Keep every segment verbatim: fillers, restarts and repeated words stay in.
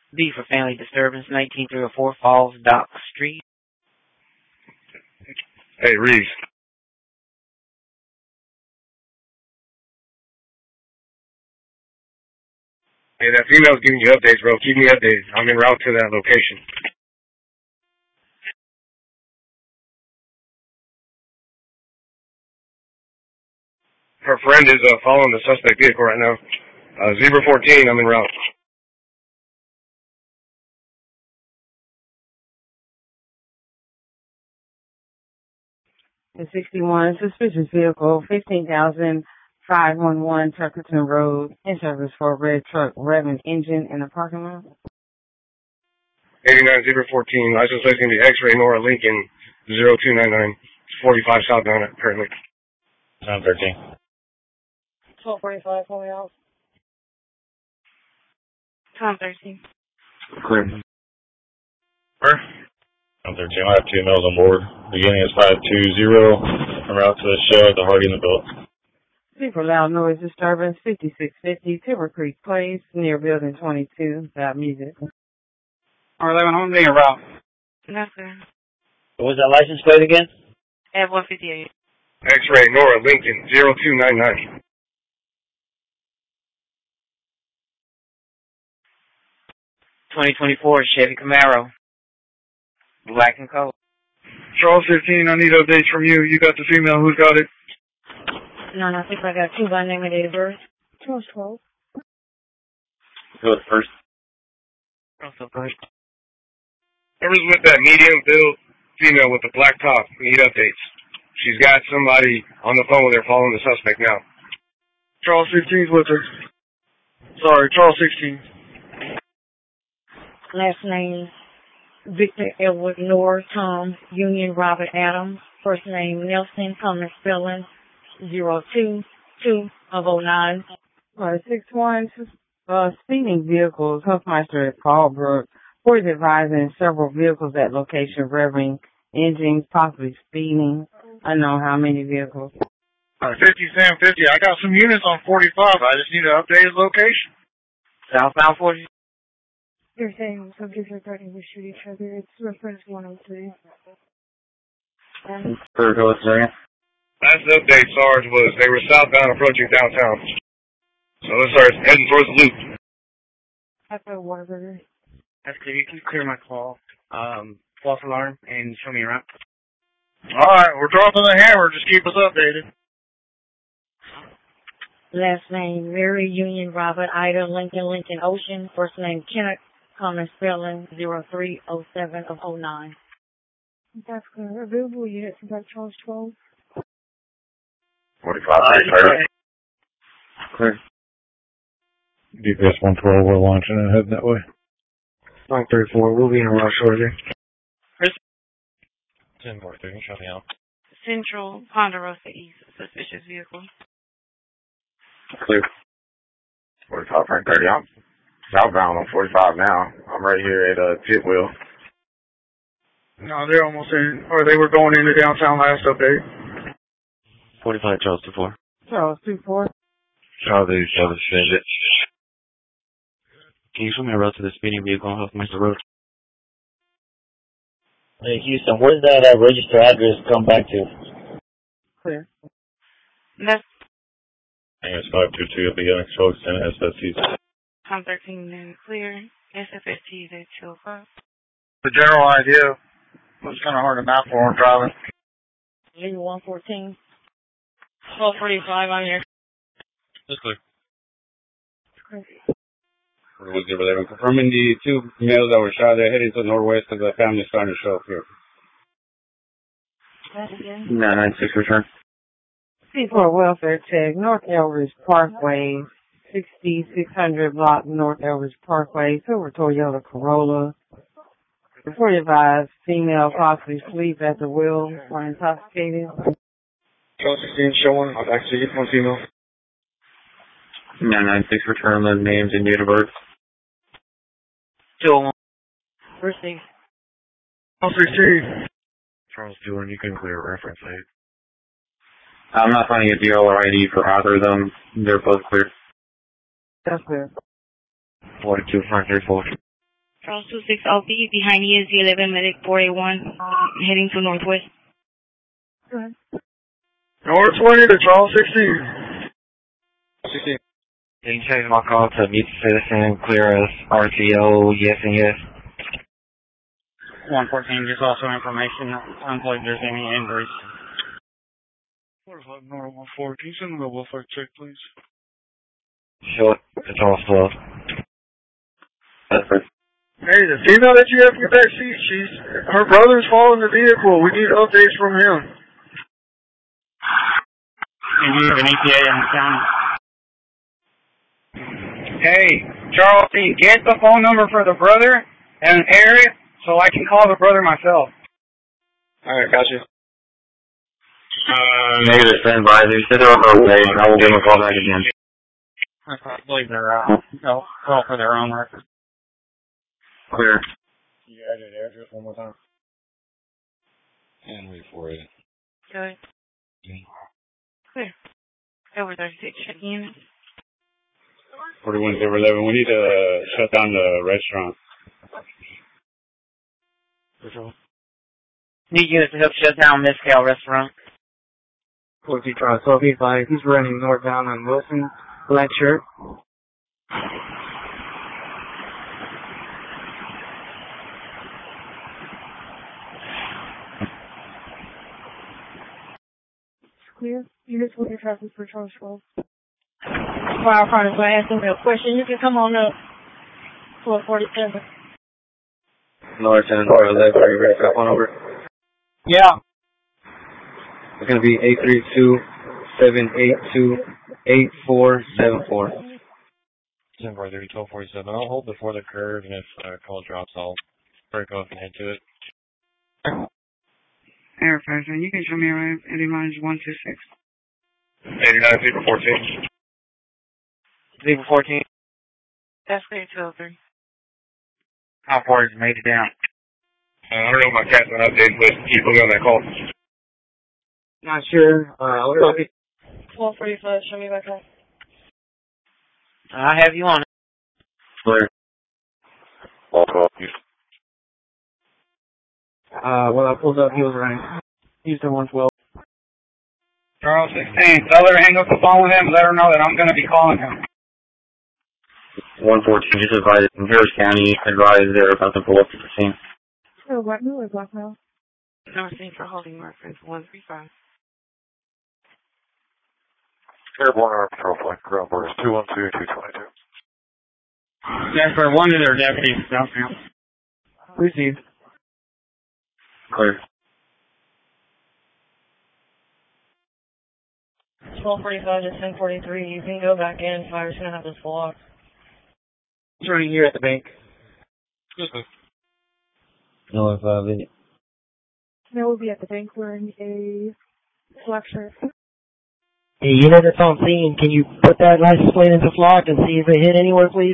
B for family disturbance, nineteen three oh four Falls Dock Street. Hey, Reeves. Hey, that female's giving you updates, bro. Keep me updated. I'm en route to that location. Her friend is uh, following the suspect vehicle right now. Uh, Zebra fourteen, I'm en route. The sixty-one suspicious vehicle, fifteen thousand five one one Tuckerton Road, in service for a red truck revving engine in the parking lot. eighty-nine Zebra fourteen, license plate going to be X-ray Nora Lincoln zero two nine nine, forty-five southbound currently. Sound thirteen. twelve forty-five, fully out. Tom thirteen. Clear. Where? Sound thirteen. I have two males on board. Beginning is five two zero. En route to the shell at the Hardy in the Belt. Super loud noise disturbance, fifty-six fifty Timber Creek Place, near building twenty-two. Loud music. R eleven, I'm being route. That's good. What was that license plate again? At one fifty-eight. X-ray Nora Lincoln zero two nine nine. twenty twenty-four Chevy Camaro. Black and cold. Charles fifteen, I need updates from you. You got the female. Who's got it? No, I think I got two by name and date of birth. Charles twelve. Go first. Also first. Whoever's with that medium build female with the black top, we need updates. She's got somebody on the phone with her following the suspect now. Charles fifteen's with her. Sorry, Charles sixteen. Last name, Victor Edward Noor Tom Union Robert Adams. First name Nelson, common spelling zero two two of oh nine. Uh, six one, uh, speeding vehicles, Huffmeister at Fallbrook. Boys advising several vehicles at location, revving engines, possibly speeding. I know how many vehicles. Uh, fifty, Sam fifty. I got some units on forty-five. I just need to update his location. Southbound forty. You're saying subjects are threatening to shoot each other. It's reference one oh three. Um, Clear, go second. Last update, Sarge, was they were southbound approaching downtown. So let's start heading towards the loop. I've got Waterburger. That's good. You can clear my call. Um, false alarm and show me around. Alright, we're dropping the hammer. Just keep us updated. Last name Mary Union Robert Ida Lincoln Lincoln Ocean. First name Kenneth, common spelling zero three oh seven of oh nine. That's good. Available units about Charles twelve. forty-five, thirty. Clear. D P S one twelve, we're launching and heading that way. nine thirty-four, we'll be in a rush shortly. ten more, three, shut me out. Central Ponderosa East. Suspicious vehicle. Clear. forty-five, Frank thirty. I'm southbound on forty-five now. I'm right here at uh, Titwheel. No, they're almost in. Or they were going into downtown last update. forty-five, Charles two four. Charles two four. Charles eighty-seven, send it. Can you show me a route to the speeding vehicle on Huffmeister Road? Hey, Houston, where does that uh, register address come back to? Clear. That's I think it's five two two at the Young Folks and S S T. Tom thirteen and clear. S F S T is at two oh five. The general idea was kind of hard to map for him driving. Zero one fourteen. twelve forty-five on your. Just clear. Crazy. Was zero eleven. Confirming the two males that were shot, they're heading to the northwest of the family starting to show up here. That again. nine nine six return. C four Welfare Tech, North Elridge Parkway, sixty-six hundred block North Elridge Parkway, silver Toyota Corolla. Before you advise, female possibly sleep at the wheel or intoxicated. Charles sixteen showing. I'll back to you. One female. nine nine six return the names and date of birth. two oh one. Received. Charles sixteen. Charles Dillon, you can clear a reference aid. I'm not finding a D L or I D for either of them. They're both clear. That's clear. forty-two, five three four. Charles two six, I'll be behind E S Z eleven, medic four eight one, heading to northwest. Go ahead. North twenty to Charles sixteen. sixteen. Can you change my call to meet the citizen, clear as R T O, yes and yes? one fourteen, just also information. I don't believe there's any injuries. forty-five North one four. Can you send me a welfare check, please? Sure, it's all slow. Hey, the female that you have in your back seat, she's, her brother's following the vehicle. We need updates from him. And you have an E P A in the county? Hey, Charles, get the phone number for the brother and area so I can call the brother myself. Alright, gotcha. Uh, negative, stand by. They said they're on their way. I will give them a call back again. I believe they're, uh, they'll call for their own record. Clear. You added the address one more time? And wait for it. Good. Clear. Over thirty-six, checking in. forty-one zero eleven. We need to uh, shut down the restaurant. Need units to help shut down Mezcal restaurant. forty Charles, so he's like, he's running northbound on Wilson, black shirt. Clear. Units will get traffic for Charles twelve. Firefighters will ask them a question. You can come on up. four forty-seven. North ten, North eleven, are you ready for that one over? Yeah. It's going to be eight three two, seven eight two, eight four seven four. ten four three, twelve forty-seven. I'll hold before the curve, and if uh, call drops, I'll break off and head to it. Air Factor, you can show me around Eddie Lines one two six. eighty-nine, zero fourteen. zero fourteen. That's clear, two oh three. How far has it made it down? Uh, I don't know if my cat's on update, but keep looking on that call. Not sure. Uh, what about it? twelve forty-five, show me back up. I have you on it. Clear. All call. Uh, when I pulled up, he was running. Houston one twelve. Charles sixteen, tell her to hang up the phone with him and let her know that I'm going to be calling him. one fourteen, just advised in Harris County, advised they're about to pull up to the scene. So whitemail or blackmail? Number seen for holding reference one three five. Airborne Army Patrol Flight ground orders two one two, two twenty-two. That's for one of their deputies southbound. Received. Clear. twelve forty-five to ten forty-three, you can go back in. Fire's going to have this blocked. He's running here at the bank. No, if uh, the That will be at the bank wearing a black shirt. Hey, unit that's on scene, can you put that license plate into flock and see if it hit anywhere, please?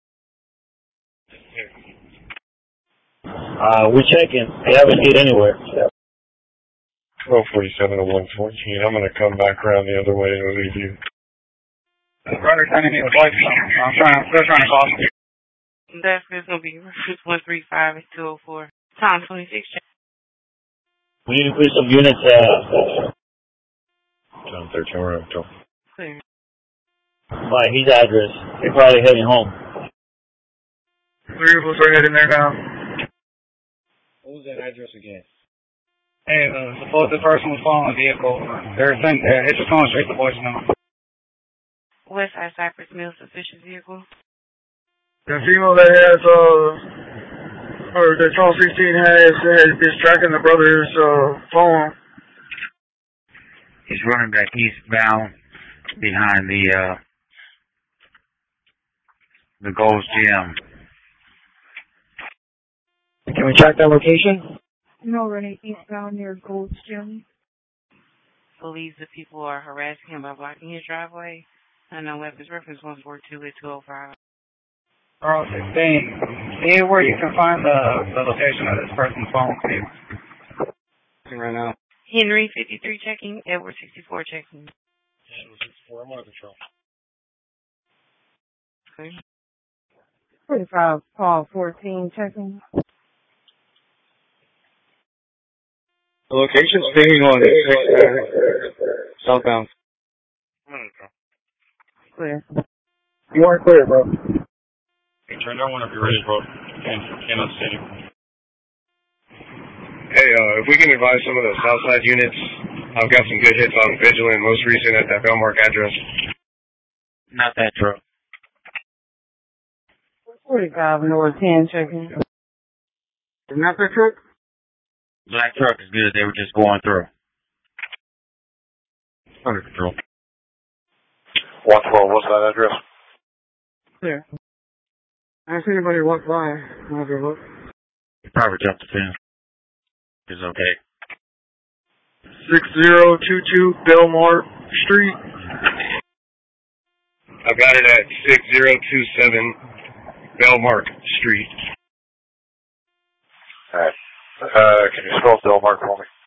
Uh, we're checking. They haven't hit anywhere. twelve forty-seven to one fourteen. I'm going to come back around the other way and leave you. the brother's trying to hit a voice. I'm trying, still trying to call him. That's going to be reference one three five and two oh four. Time twenty-six. We need to put some units, uh, John thirteen, we're up to. Clear. by his address. They're probably heading home. Three of us are heading there now. What was that address again? Hey, uh, suppose the person was following a vehicle. They're sent, uh, it's just going straight to voicemail. West Side Cypress Mill suspicious vehicle. The female that has, uh, or that Charles sixteen has, has is tracking the brother's, uh, phone. He's running back eastbound behind the, uh, the Gold's Gym. Can we track that location? No, running eastbound near Gold's Gym. Believes the people are harassing him by blocking his driveway. And no weapons reference one four two eight two oh five. Charles sixteen, see where you can find the, the location of this person's phone, please. Right now. Henry fifty-three checking. Edward sixty-four checking. Edward sixty-four, I'm on control. Okay. forty-five, Paul fourteen, checking. The location's pinging on six, uh, southbound. Clear. You aren't clear, bro. Hey, turn that one up, you're ready, bro. Can't, cannot see anything. Hey, uh, if we can advise some of the Southside units, I've got some good hits on Vigilant, most recent at that Belmark address. Not that truck. forty-five, North ten, checking. Not that truck? Black truck is good. They were just going through. Under control. one twelve, what's that address? Clear. I haven't seen anybody walk by. I'll have to look. He probably jumped the fence. It's okay. six zero two two Belmar Street. I've got it at six zero two seven Belmark Street. Alright. Uh, can you spell Belmark for me?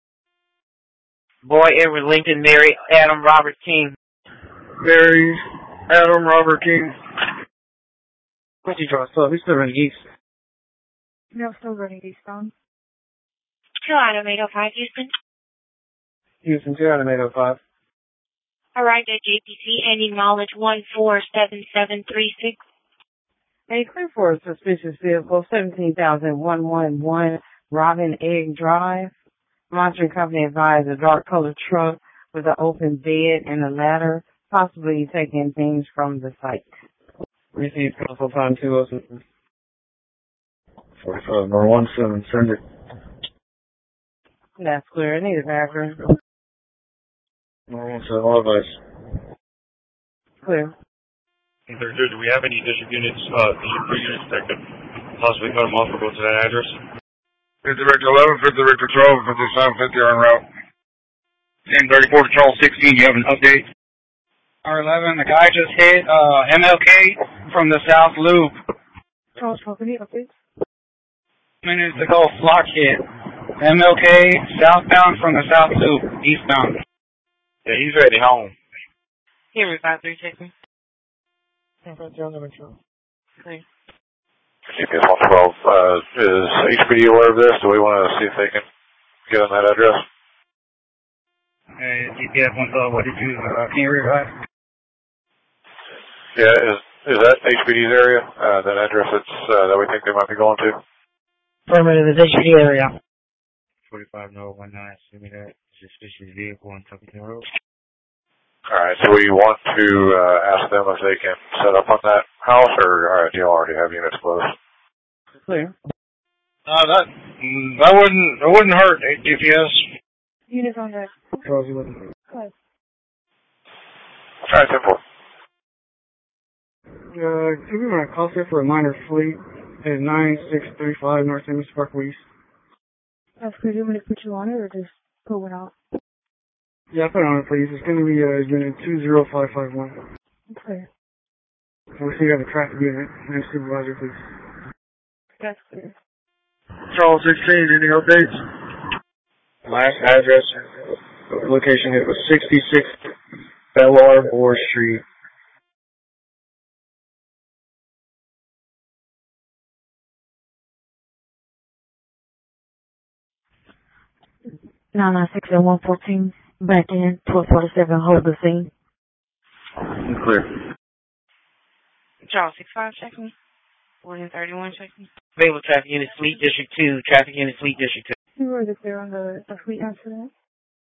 Boy, Edward Lincoln, Mary, Adam, Robert King. Mary, Adam, Robert King. What'd you draw? So he's still running east. No, still running eastbound. two Adam eight oh five, Houston. Houston, two Adam eight oh five. Arrived at J P C, ending mileage one four seven seven three six. A clear for a suspicious vehicle, seventeen thousand one hundred eleven Robin Egg Drive. Monitoring company advised a dark colored truck with an open bed and a ladder, possibly taking things from the site. Received console time two oh seven. forty-five, number one seven, send it. That's clear. I need a background. Number one seven, all advice. Clear. Hey, thirty-two, do we have any district units, uh, district three units that could possibly cut them off or go to that address? fifty Director eleven, fifty Director twelve, fifty-seven fifty are en route. ten thirty-four Patrol sixteen, you have an update? R eleven, the guy just hit uh, M L K from the South Loop. Charles twelve, any updates? Minutes ago, flock hit. M L K, southbound from the South Loop, eastbound. Yeah, he's ready home. Here we five three checking. G P S one twelve, uh, is H P D aware of this? Do we want to see if they can get on that address? Hey, G P S one twelve, what did you, uh, can you revise? Yeah, is is that H P D's area? Uh, that address that's, uh, that we think they might be going to? Affirmative, is H P D area. forty-five, no, one nine, send me that. Suspicious vehicle on Tuckerton Road. Alright, so we want to, uh, ask them if they can set up on that house, or, alright, do you already have units closed? Clear. Uh, that, that wouldn't, that wouldn't hurt, G P S. Units on deck. Charles eleven. Go ahead. Alright, simple. Uh, can we run a call set for a minor fleet at nine six three five North Amos Parkway East? That's good. Do you want me to put you on it or just pull one out? Yeah, put it on it, please. It's going to be uh, unit two zero five five one. Clear. And we see you have a traffic unit and a supervisor, please. That's clear. Charles sixteen, any updates? Last address, location hit was sixty-six Bellar Moore Street. nine nine six and one fourteen. Back in, twelve forty-seven, hold the scene. Clear. Charles six five checking. one thirty-one checking. Available traffic unit, Fleet District two, traffic unit, Fleet District two. You were clear on the, the fleet accident?